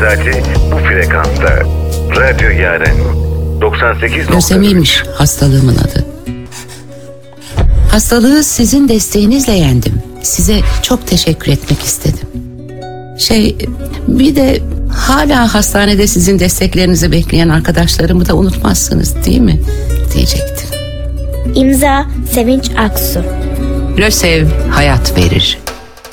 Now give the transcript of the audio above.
saati bu frekansta. Radyo Yaren 98.3. Lösemiymiş hastalığımın adı. Hastalığı sizin desteğinizle yendim. Size çok teşekkür etmek istedim. Bir de hala hastanede sizin desteklerinizi bekleyen arkadaşlarımı da unutmazsınız değil mi? Diyecektim. İmza Sevinç Aksu. Lösev hayat verir.